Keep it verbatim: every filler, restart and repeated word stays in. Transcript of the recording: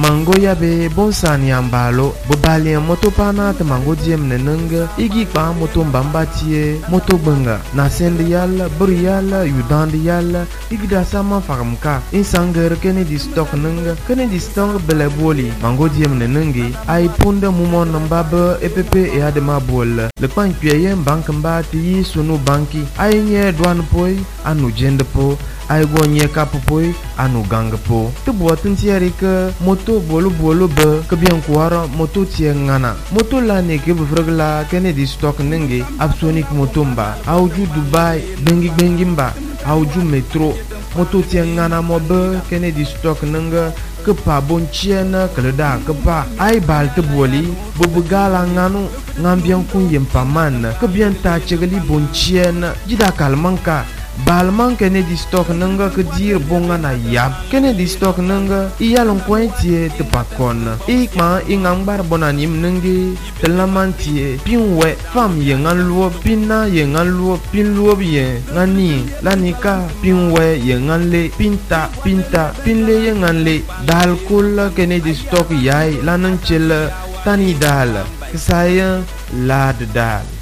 mango ya be bon sani ambalo bo balien moto pana te mango diem nenenga igi pa moto mbamba tie moto benga na sendi yalla bur yalla yudan yalla igi da sama faramka insanger kene di stock nenga kene di stock bele boli mango diem nenengi ai punda mumon mbaba epp e adema bol le pan piem bank mba ti sunu banki ai nye douane poi anu jende po ai go nye kap poi anu gang po te boatin tiari ke moto bolu bolu be ke bien kuara moto tie ngana moto la ne ke bvrgla kene di stock nenge Absolic moto mba auju Dubai bengi bengi mba auju metro moto tie ngana mo be kene di stock nenge ke pa bon chiena ke da ke pa ai bal te boli bubugala nganu ngambian kun yem paman ke bien ta chegli bon chiena jida kalmanka balman kene di stock nanga ke dir bonga na yap kene di stock nanga iya long pointie te pakon ikma ingang bar bonanim nangi telaman tie pinwe fam ye ngan luo pinna ye ngan luo pin luo bien ngani lanika pinwe ye ngan le pinta pinta pinle ye ngan le dal kul kene di stock yai lanan chel tani dal saya lad dal